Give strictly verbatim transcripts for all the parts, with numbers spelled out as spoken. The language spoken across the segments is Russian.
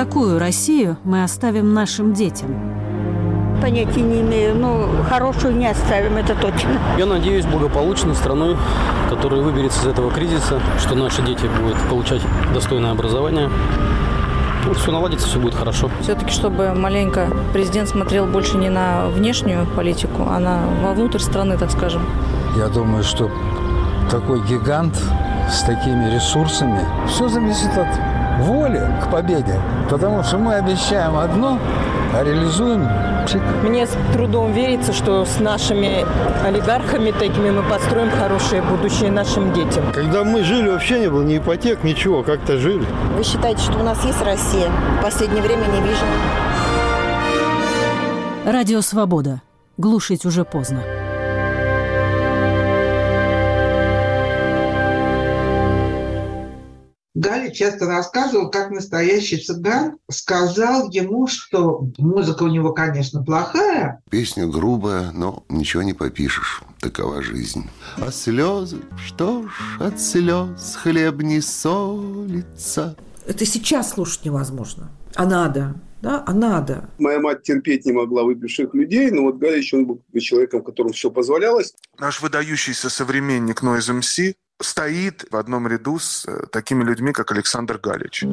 Какую Россию мы оставим нашим детям? Понятия не имею, но хорошую не оставим, это точно. Я надеюсь, благополучной страной, которая выберется из этого кризиса, что наши дети будут получать достойное образование. Ну, все наладится, все будет хорошо. Все-таки, чтобы маленько президент смотрел больше не на внешнюю политику, а на вовнутрь страны, так скажем. Я думаю, что такой гигант с такими ресурсами, все зависит от воли к победе. Потому что мы обещаем одно, а реализуем пшик. Мне с трудом верится, что с нашими олигархами такими мы построим хорошее будущее нашим детям. Когда мы жили, вообще не было ни ипотек, ничего, как-то жили. Вы считаете, что у нас есть Россия? В последнее время не вижу. Радио «Свобода». Глушить уже поздно. Галя часто рассказывал, как настоящий цыган сказал ему, что музыка у него, конечно, плохая. Песня грубая, но ничего не попишешь. Такова жизнь. А слезы, что ж, от слез хлеб не солится. Это сейчас слушать невозможно. А надо, да? А надо. Моя мать терпеть не могла выпивших людей, но вот Галич, он был человеком, которому все позволялось. Наш выдающийся современник Noise эм си стоит в одном ряду с такими людьми, как Александр Галич.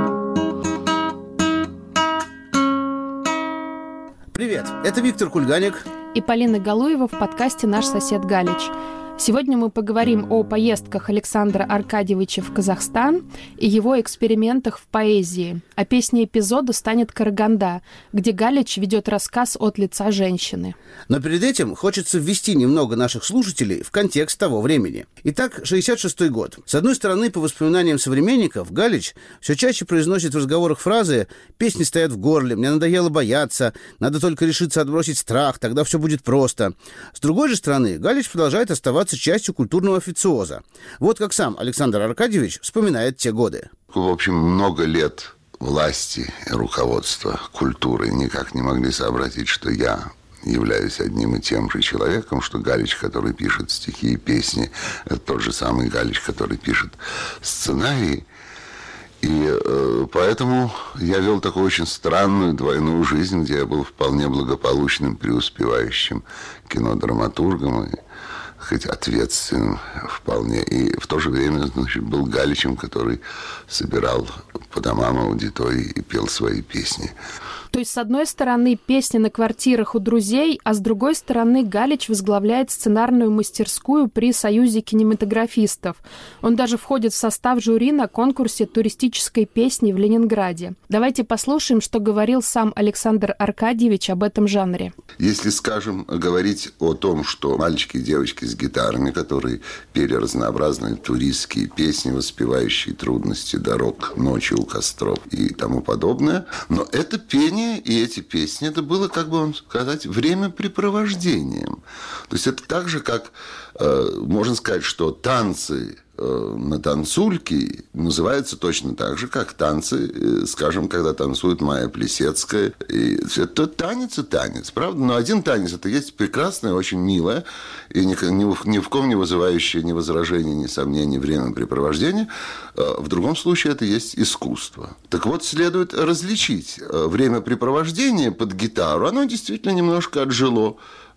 Привет, это Виктор Кульганик и Полина Галуева в подкасте «Наш сосед Галич». Сегодня мы поговорим о поездках Александра Аркадьевича в Казахстан и его экспериментах в поэзии. А песней эпизода станет «Караганда», где Галич ведет рассказ от лица женщины. Но перед этим хочется ввести немного наших слушателей в контекст того времени. Итак, шестьдесят шестой год. С одной стороны, по воспоминаниям современников, Галич все чаще произносит в разговорах фразы «песни стоят в горле, мне надоело бояться, надо только решиться отбросить страх, тогда все будет просто». С другой же стороны, Галич продолжает оставаться частью культурного официоза. Вот как сам Александр Аркадьевич вспоминает те годы. В общем, много лет власти и руководства культуры никак не могли сообразить, что я являюсь одним и тем же человеком, что Галич, который пишет стихи и песни, это тот же самый Галич, который пишет сценарии. И э, поэтому я вел такую очень странную двойную жизнь, где я был вполне благополучным, преуспевающим кинодраматургом, и хоть ответственным вполне, и в то же время, значит, был Галичем, который собирал по домам аудитории и пел свои песни. То есть, с одной стороны, песни на квартирах у друзей, а с другой стороны, Галич возглавляет сценарную мастерскую при Союзе кинематографистов. Он даже входит в состав жюри на конкурсе туристической песни в Ленинграде. Давайте послушаем, что говорил сам Александр Аркадьевич об этом жанре. Если, скажем, говорить о том, что мальчики и девочки с гитарами, которые пели разнообразные туристские песни, воспевающие трудности дорог, ночи у костров и тому подобное, но это пение и эти песни, это было, как бы вам сказать, времяпрепровождением. То есть это так же, как, э, можно сказать, что танцы э, на танцульке называются точно так же, как танцы, э, скажем, когда танцует Майя Плисецкая. И это танец и танец, правда? Но один танец, это есть прекрасное, очень милое, и ни, ни, ни в ком не вызывающее ни возражений, ни сомнений времяпрепровождение. Э, в другом случае это есть искусство. Так вот, следует различить времяпрепровождение под гитару, оно действительно немножко отжило,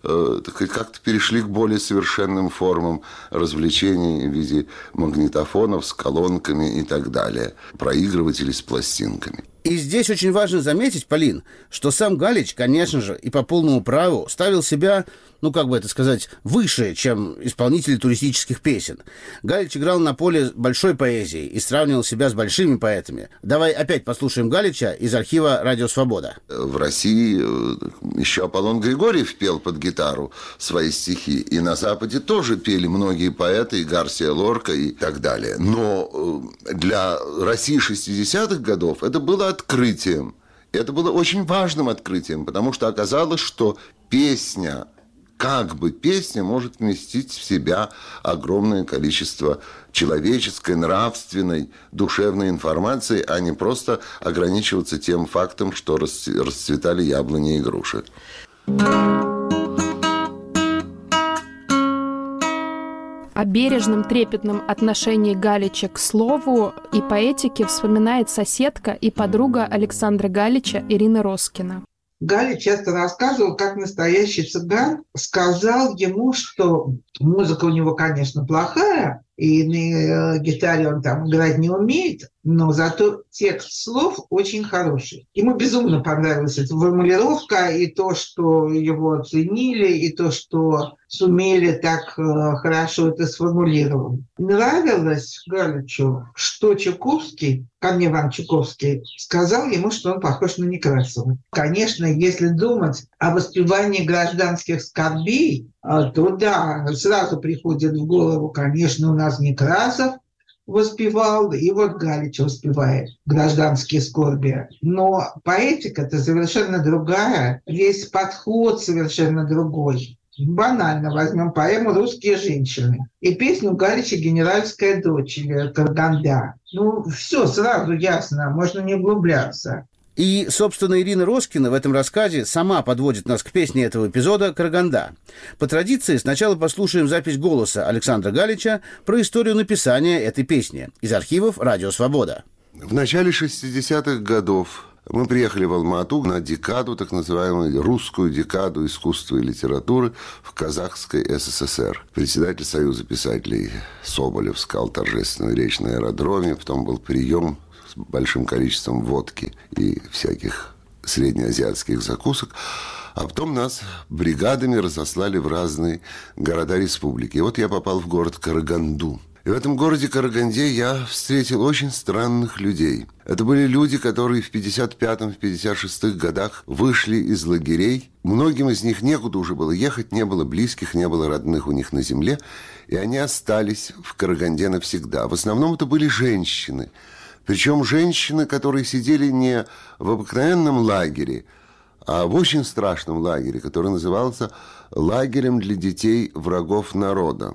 как-то перешли к более совершенным формам развлечений в виде магнитофонов с колонками и так далее, проигрывателей с пластинками. И здесь очень важно заметить, Полин, что сам Галич, конечно же, и по полному праву ставил себя, ну, как бы это сказать, выше, чем исполнители туристических песен. Галич играл на поле большой поэзии и сравнивал себя с большими поэтами. Давай опять послушаем Галича из архива «Радио Свобода». В России еще Аполлон Григорьев пел под гитару свои стихи, и на Западе тоже пели многие поэты, и Гарсия Лорка и так далее. Но для России шестидесятых годов это было открытием. Это было очень важным открытием, потому что оказалось, что песня, как бы песня может вместить в себя огромное количество человеческой, нравственной, душевной информации, а не просто ограничиваться тем фактом, что расцветали яблони и груши. О бережном, трепетном отношении Галича к слову и поэтике вспоминает соседка и подруга Александра Галича Ирина Роскина. Галич часто рассказывал, как настоящий цыган сказал ему, что музыка у него, конечно, плохая, и на гитаре он там играть не умеет, но зато текст слов очень хороший. Ему безумно понравилась эта формулировка, и то, что его оценили, и то, что сумели так хорошо это сформулировать. Нравилось Галичу, что Чуковский, Корней Иванович Чуковский, сказал ему, что он похож на Некрасова. Конечно, если думать о воспевании гражданских скорбей, то да, сразу приходит в голову, конечно, у нас Некрасов воспевал, и вот Галич воспевает гражданские скорби. Но поэтика-то совершенно другая, весь подход совершенно другой. Банально возьмем поэму «Русские женщины» и песню Галича «Генеральская дочь» или «Карганда». Ну, все сразу ясно, можно не углубляться. И, собственно, Ирина Роскина в этом рассказе сама подводит нас к песне этого эпизода «Карганда». По традиции сначала послушаем запись голоса Александра Галича про историю написания этой песни из архивов «Радио Свобода». В начале шестидесятых годов мы приехали в Алма-Ату на декаду, так называемую русскую декаду искусства и литературы в Казахской СССР. Председатель Союза писателей Соболев сказал торжественную речь на аэродроме, потом был прием с большим количеством водки и всяких среднеазиатских закусок. А потом нас бригадами разослали в разные города республики. И вот я попал в город Караганду. И в этом городе Караганде я встретил очень странных людей. Это были люди, которые в пятьдесят пятом — пятьдесят шестом годах вышли из лагерей. Многим из них некуда уже было ехать, не было близких, не было родных у них на земле. И они остались в Караганде навсегда. В основном это были женщины. Причем женщины, которые сидели не в обыкновенном лагере, а в очень страшном лагере, который назывался лагерем для детей врагов народа.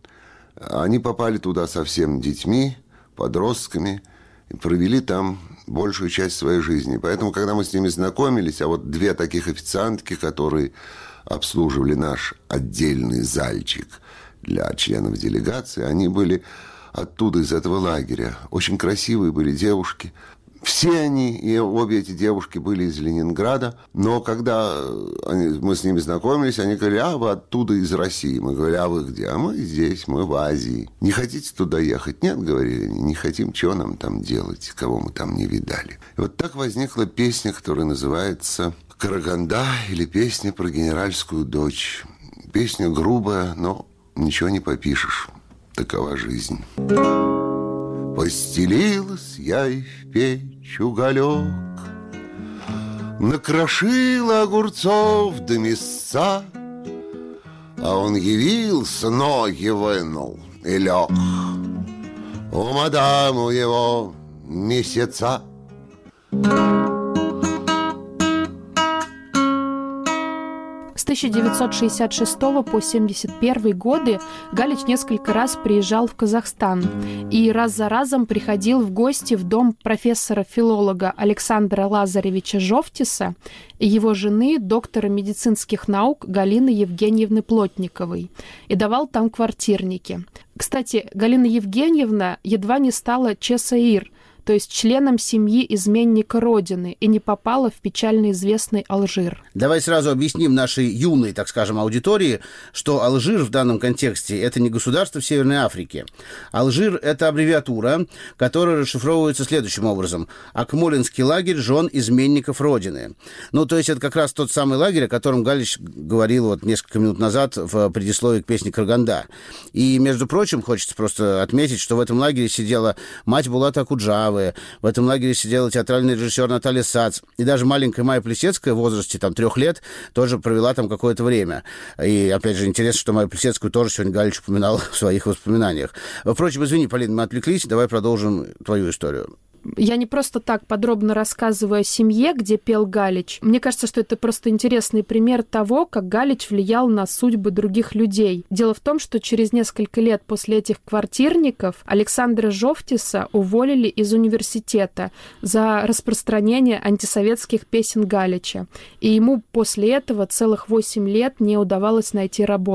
Они попали туда со всеми детьми, подростками, и провели там большую часть своей жизни. Поэтому, когда мы с ними знакомились, а вот две таких официантки, которые обслуживали наш отдельный зальчик для членов делегации, они были оттуда, из этого лагеря. Очень красивые были девушки. Все они, и обе эти девушки были из Ленинграда, но когда они, мы с ними знакомились, они говорили: а вы оттуда, из России. Мы говорили: а вы где? А мы здесь, мы в Азии. Не хотите туда ехать? Нет, говорили они, не хотим, что нам там делать, кого мы там не видали. И вот так возникла песня, которая называется «Караганда» или песня про генеральскую дочь. Песня грубая, но ничего не попишешь. Такова жизнь. Постелилась я и в печь уголек, накрошила огурцов до мяса, а он явился, ноги вынул и лег. У мадаму его месяца. С тысяча девятьсот шестьдесят шестого по семьдесят первый годы Галич несколько раз приезжал в Казахстан и раз за разом приходил в гости в дом профессора-филолога Александра Лазаревича Жовтиса и его жены, доктора медицинских наук Галины Евгеньевны Плотниковой, и давал там квартирники. Кстати, Галина Евгеньевна едва не стала чесаир, то есть членом семьи изменника Родины, и не попала в печально известный Алжир. Давай сразу объясним нашей юной, так скажем, аудитории, что Алжир в данном контексте – это не государство в Северной Африке. Алжир – это аббревиатура, которая расшифровывается следующим образом: Акмолинский лагерь жен изменников Родины. Ну, то есть это как раз тот самый лагерь, о котором Галич говорил вот несколько минут назад в предисловии к песне «Карганда». И, между прочим, хочется просто отметить, что в этом лагере сидела мать Булата Акуджавы, в этом лагере сидела театральный режиссер Наталья Сац. И даже маленькая Майя Плесецкая в возрасте там, трех лет тоже провела там какое-то время. И, опять же, интересно, что Майю Плесецкую тоже сегодня Галич упоминал в своих воспоминаниях. Впрочем, извини, Полина, мы отвлеклись. Давай продолжим твою историю. Я не просто так подробно рассказываю о семье, где пел Галич. Мне кажется, что это просто интересный пример того, как Галич влиял на судьбы других людей. Дело в том, что через несколько лет после этих квартирников Александра Жовтиса уволили из университета за распространение антисоветских песен Галича. И ему после этого целых восемь лет не удавалось найти работу.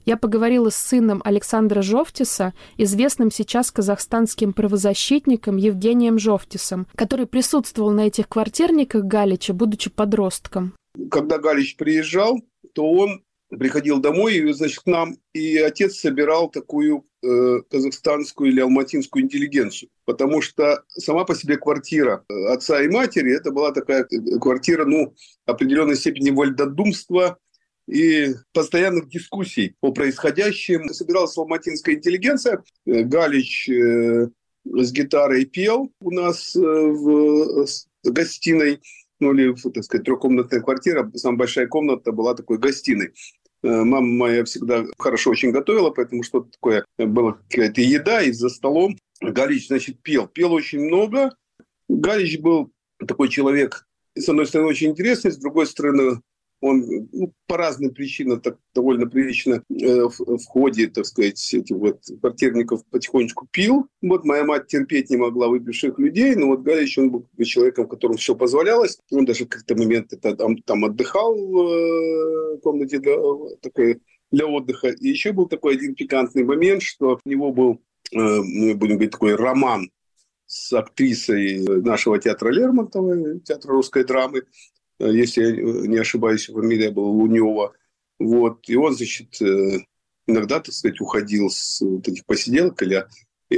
Я поговорила с сыном Александра Жовтиса, известным сейчас казахстанским правозащитником Евгением Жовтисом, который присутствовал на этих квартирниках Галича, будучи подростком. Когда Галич приезжал, то он приходил домой, и, значит, к нам, и отец собирал такую э, казахстанскую или алматинскую интеллигенцию, потому что сама по себе квартира отца и матери, это была такая квартира, ну, определенной степени вольнодумства и постоянных дискуссий о происходящем. Собиралась алматинская интеллигенция, Галич э, с гитарой пел у нас э, в гостиной, ну или, так сказать, трехкомнатная квартира, самая большая комната была такой гостиной. Мама моя всегда хорошо очень готовила, поэтому что-то такое, была какая-то еда, и за столом Галич, значит, пел. Пел очень много. Галич был такой человек, с одной стороны, очень интересный, с другой стороны, он, ну, по разным причинам так довольно прилично э, в, в ходе, так сказать, этих вот квартирников потихонечку пил. Вот моя мать терпеть не могла выпивших людей, но вот Галич, он был человеком, которому все позволялось. Он даже в какие-то моменты там, там отдыхал в комнате для, такой, для отдыха. И еще был такой один пикантный момент, что у него был, э, мы будем говорить, такой роман с актрисой нашего театра Лермонтова, театра русской драмы. Если я не ошибаюсь, фамилия была Лунева. Вот. И он, значит, иногда, так сказать, уходил с вот этих посиделок, или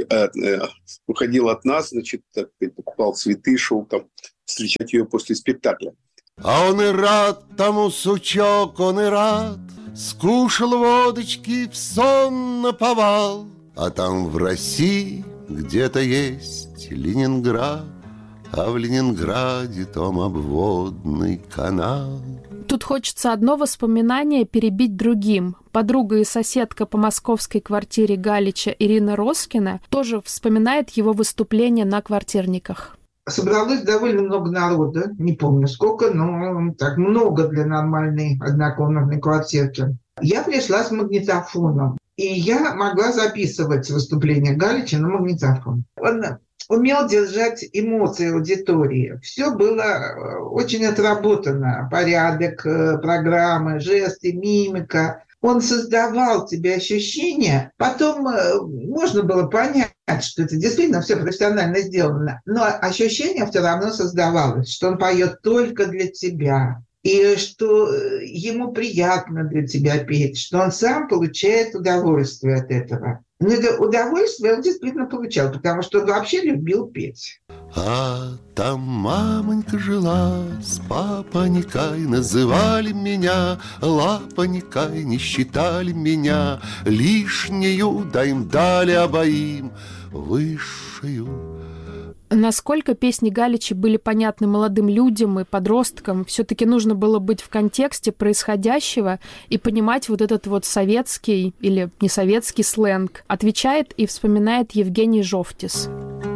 уходил от нас, значит, так, покупал цветы, шел там встречать ее после спектакля. А он и рад тому, сучок, он и рад, скушал водочки, в сон наповал. А там в России где-то есть Ленинград, а в Ленинграде том обводный канал. Тут хочется одно воспоминание перебить другим. Подруга и соседка по московской квартире Галича Ирина Роскина тоже вспоминает его выступление на квартирниках. Собралось довольно много народа, не помню сколько, но так много для нормальной однокомнатной квартирки. Я пришла с магнитофоном, и я могла записывать выступление Галича на магнитофон. Он умел держать эмоции аудитории. Все было очень отработано. Порядок программы, жесты, мимика. Он создавал тебе ощущение. Потом можно было понять, что это действительно все профессионально сделано. Но ощущение все равно создавалось, что он поет только для тебя. И что ему приятно для тебя петь, что он сам получает удовольствие от этого. Но это удовольствие он действительно получал, потому что он вообще любил петь. А там мамонька жила с папонькой, называли меня лапонькой, не считали меня лишнюю, да им дали обоим высшую. Насколько песни Галича были понятны молодым людям и подросткам, все-таки нужно было быть в контексте происходящего и понимать вот этот вот советский или несоветский сленг. Отвечает и вспоминает Евгений Жовтис.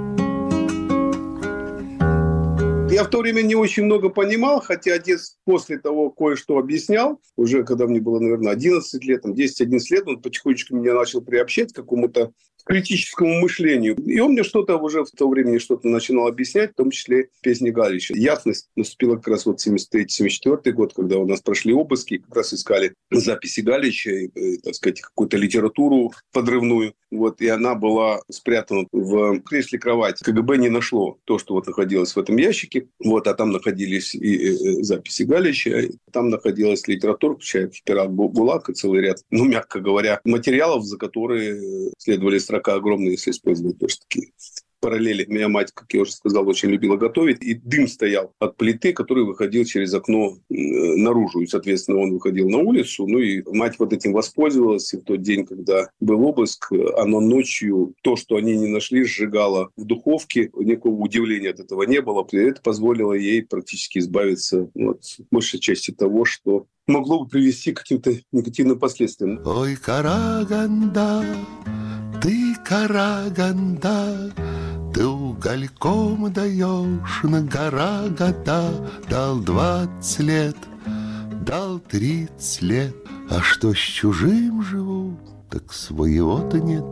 Я в то время не очень много понимал, хотя отец после того кое-что объяснял. Уже когда мне было, наверное, одиннадцать лет, там, десять-одиннадцать лет, он потихонечку меня начал приобщать к какому-то критическому мышлению. И он мне что-то уже в то время что-то начинал объяснять, в том числе песни Галича. Ясность наступила как раз вот семьдесят третий - семьдесят четвёртый год, когда у нас прошли обыски, как раз искали записи Галича, и, так сказать, какую-то литературу подрывную. Вот, и она была спрятана в кресле кровати. КГБ не нашло то, что вот находилось в этом ящике. Вот, а там находились и, и записи Галича, и там находилась литература, включая «Пират Булак» и целый ряд, ну, мягко говоря, материалов, за которые следовали строка огромные, если использовать тоже такие параллели. Моя мать, как я уже сказал, очень любила готовить, и дым стоял от плиты, который выходил через окно наружу, и, соответственно, он выходил на улицу, ну, и мать вот этим воспользовалась, и в тот день, когда был обыск, она ночью то, что они не нашли, сжигала в духовке, никакого удивления от этого не было, и это позволило ей практически избавиться от большей части того, что могло бы привести к каким-то негативным последствиям. Ой, Караганда, ты, Караганда, ты угольком даешь на гора года. Дал двадцать лет, дал тридцать лет, а что с чужим живу, так своего-то нет.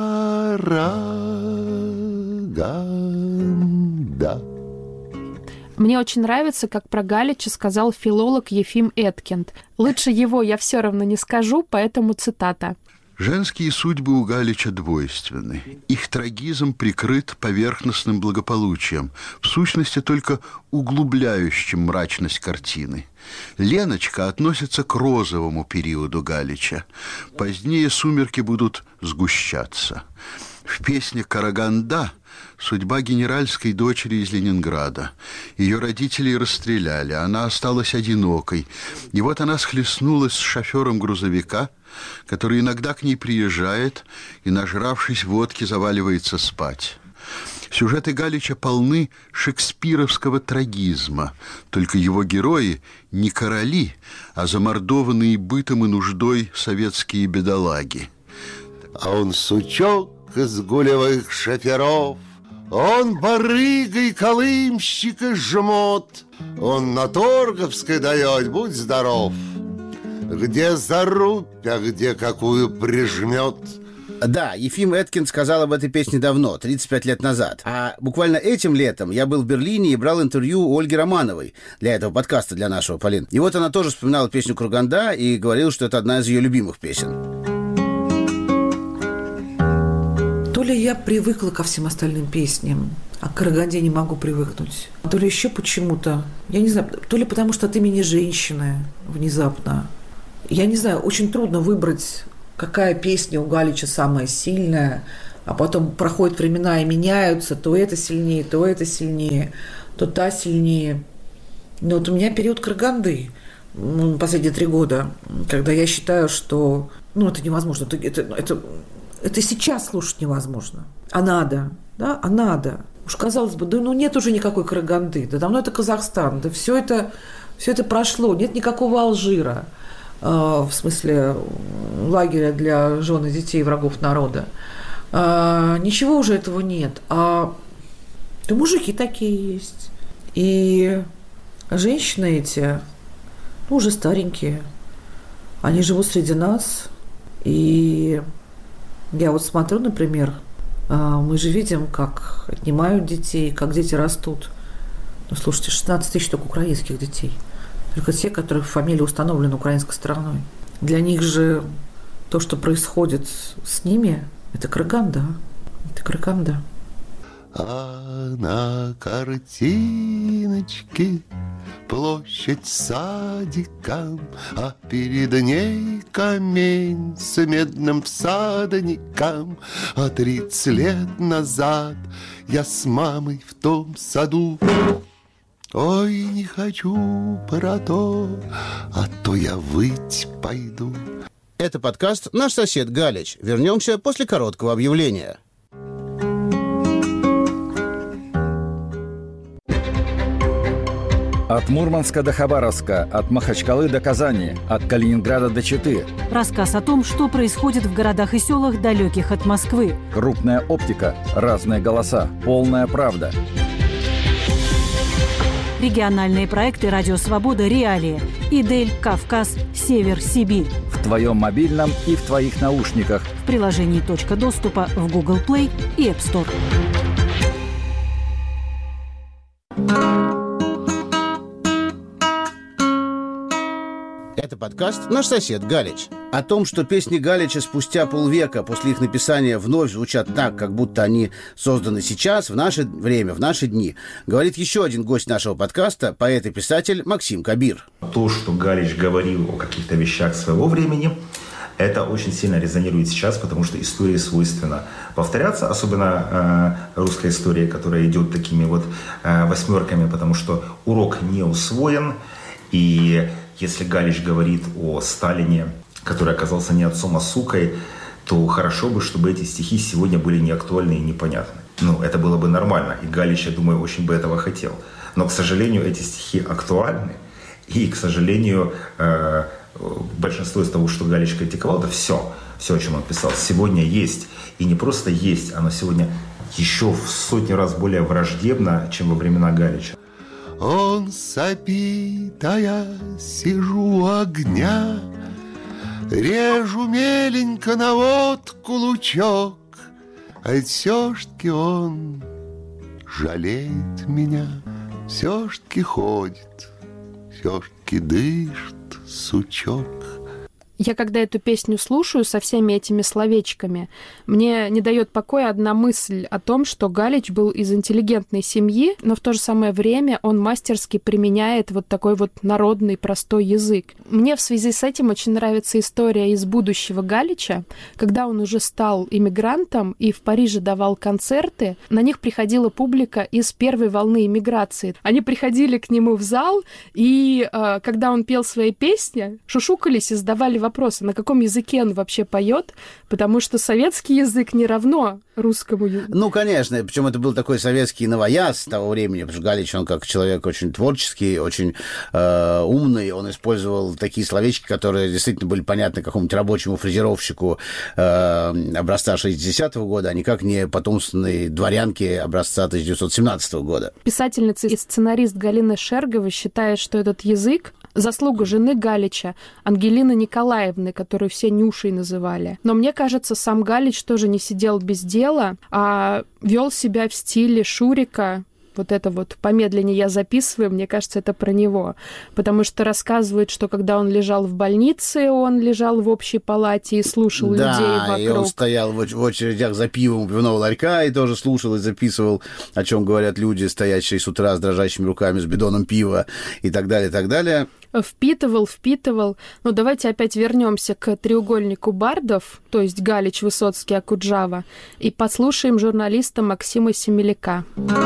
Караганда. Мне очень нравится, как про Галича сказал филолог Ефим Эткинд. Лучше его я все равно не скажу, поэтому цитата. Женские судьбы у Галича двойственны. Их трагизм прикрыт поверхностным благополучием, в сущности только углубляющим мрачность картины. Леночка относится к розовому периоду Галича. Позднее сумерки будут сгущаться. В песне «Караганда» судьба генеральской дочери из Ленинграда. Ее родителей расстреляли, она осталась одинокой. И вот она схлестнулась с шофером грузовика, который иногда к ней приезжает и, нажравшись водки, заваливается спать. Сюжеты Галича полны шекспировского трагизма, только его герои не короли, а замордованные бытом и нуждой советские бедолаги. А он сучок из гулевых шоферов, он барыгой колымщика жмот, он на Торговской дает, будь здоров, где зарубь, а где какую прижмет. Да, Ефим Эткинд сказал об этой песне давно, тридцать пять лет назад. А буквально этим летом я был в Берлине и брал интервью у Ольги Романовой для этого подкаста, для нашего, Полин. И вот она тоже вспоминала песню «Караганда» и говорила, что это одна из ее любимых песен. То ли я привыкла ко всем остальным песням, а к «Караганде» не могу привыкнуть. То ли еще почему-то, я не знаю, то ли потому что от имени женщины внезапно. Я не знаю, очень трудно выбрать, какая песня у Галича самая сильная, а потом проходят времена и меняются, то это сильнее, то это сильнее, то та сильнее. Но вот у меня период «Караганды», последние три года, когда я считаю, что ну, это невозможно, это, это, это, это сейчас слушать невозможно. А надо, да, а надо. Уж казалось бы, да ну нет уже никакой «Караганды», да давно это Казахстан, да все это, все это прошло, нет никакого Алжира. В смысле лагеря для жен и детей врагов народа. Ничего уже этого нет. А да мужики такие есть. И женщины эти, ну, уже старенькие, они живут среди нас. И я вот смотрю, например, мы же видим, как отнимают детей, как дети растут. Ну, слушайте, шестнадцать тысяч только украинских детей. Только те, которых фамилия установлена украинской стороной. Для них же то, что происходит с ними, это Караганда. Это Караганда. А на картиночке площадь садика, а перед ней камень с медным всадником. А тридцать лет назад я с мамой в том саду. Ой, не хочу про то, а то я выть пойду. Это подкаст «Наш сосед Галич». Вернемся после короткого объявления. От Мурманска до Хабаровска, от Махачкалы до Казани, от Калининграда до Читы. Рассказ о том, что происходит в городах и селах, далеких от Москвы. Крупная оптика, разные голоса, полная правда. Региональные проекты «Радио Свобода», «Реалии», «Идель», «Кавказ», «Север», «Сибирь». В твоем мобильном и в твоих наушниках. В приложении «Точка доступа» в Google Play и App Store. Это подкаст «Наш сосед Галич». О том, что песни Галича спустя полвека после их написания вновь звучат так, как будто они созданы сейчас, в наше время, в наши дни, говорит еще один гость нашего подкаста, поэт и писатель Максим Кабир. То, что Галич говорил о каких-то вещах своего времени, это очень сильно резонирует сейчас, потому что истории свойственно повторяться, особенно э, русская история, которая идет такими вот э, восьмерками, потому что урок не усвоен. И если Галич говорит о Сталине, который оказался не отцом, а сукой, то хорошо бы, чтобы эти стихи сегодня были неактуальны и непонятны. Ну, это было бы нормально, и Галич, я думаю, очень бы этого хотел. Но, к сожалению, эти стихи актуальны, и, к сожалению, э, большинство из того, что Галич критиковал, это все, все, о чем он писал, сегодня есть. И не просто есть, оно сегодня еще в сотни раз более враждебно, чем во времена Галича. Он сопит, а я сижу у огня, режу меленько на водку лучок, а все-таки он жалеет меня. все-таки ходит, все-таки дышит сучок. Я когда эту песню слушаю со всеми этими словечками, мне не дает покоя одна мысль о том, что Галич был из интеллигентной семьи, но в то же самое время он мастерски применяет вот такой вот народный простой язык. Мне в связи с этим очень нравится история из будущего Галича, когда он уже стал иммигрантом и в Париже давал концерты, на них приходила публика из первой волны иммиграции. Они приходили к нему в зал, и э, когда он пел свои песни, шушукались и задавали вопросы, на каком языке он вообще поет, потому что советский язык не равно русскому языку. Ну, конечно, причем это был такой советский новояз того времени, потому что Галич, он как человек очень творческий, очень э, умный, он использовал такие словечки, которые действительно были понятны какому-нибудь рабочему фрезеровщику э, образца шестидесятого года, а никак не потомственной дворянке образца тысяча девятьсот семнадцатого года. Писательница и сценарист Галина Шергова считает, что этот язык — заслуга жены Галича, Ангелины Николаевны, которую все Нюшей называли. Но мне кажется, сам Галич тоже не сидел без дела, а вел себя в стиле Шурика. Вот это вот «помедленнее я записываю», мне кажется, это про него. Потому что рассказывают, что когда он лежал в больнице, он лежал в общей палате и слушал да, людей вокруг. Да, и он стоял в очередях за пивом у пивного ларька и тоже слушал и записывал, о чем говорят люди, стоящие с утра с дрожащими руками, с бидоном пива и так далее, и так далее. Впитывал, впитывал. Но давайте опять вернемся к треугольнику бардов, то есть Галич, Высоцкий, Окуджава, и послушаем журналиста Максима Семеляка.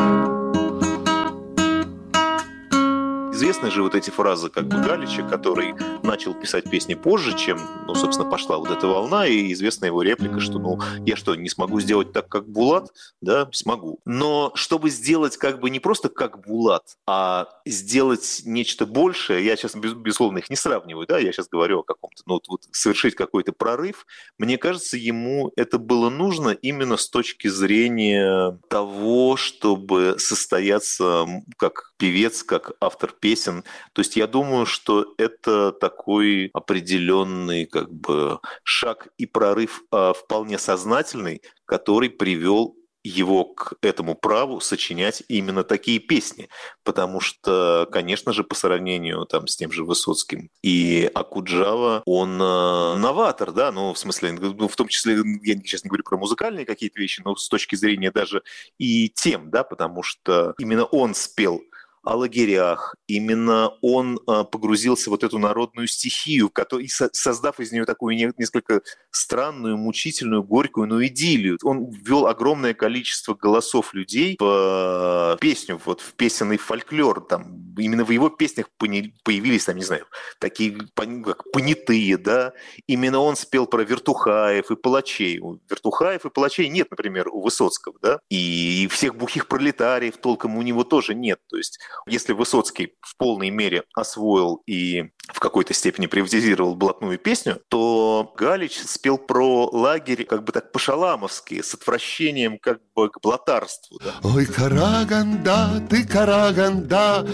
Известны же вот эти фразы как бы Галича, который начал писать песни позже, чем, ну, собственно, пошла вот эта волна, и известна его реплика, что, ну, я что, не смогу сделать так, как Булат? Да, смогу. Но чтобы сделать как бы не просто как Булат, а сделать нечто большее, я сейчас, безусловно, их не сравниваю, да, я сейчас говорю о каком-то, ну, вот, вот совершить какой-то прорыв, мне кажется, ему это было нужно именно с точки зрения того, чтобы состояться как певец, как автор песен. То есть я думаю, что это такой определенный как бы шаг и прорыв а, вполне сознательный, который привел его к этому праву сочинять именно такие песни. Потому что, конечно же, по сравнению там, с тем же Высоцким и Окуджава, он э, новатор, да, ну, в смысле, ну, в том числе, я сейчас не говорю про музыкальные какие-то вещи, но с точки зрения даже и тем, да, потому что именно он спел о лагерях. Именно он а, погрузился в вот эту народную стихию, который, создав из нее такую несколько странную, мучительную, горькую, но идиллию. Он ввел огромное количество голосов людей в а, песню, вот в песенный фольклор. Там, именно в его песнях появились, там, не знаю, такие как понятые, да. Именно он спел про вертухаев и палачей. У вертухаев и палачей нет, например, у Высоцкого, да. И всех бухих пролетариев толком у него тоже нет. То есть если Высоцкий в полной мере освоил и в какой-то степени приватизировал блатную песню, то Галич спел про лагерь как бы так по-шаламовски, с отвращением как бы к блатарству. Да? Ой, Караганда, ты Караганда,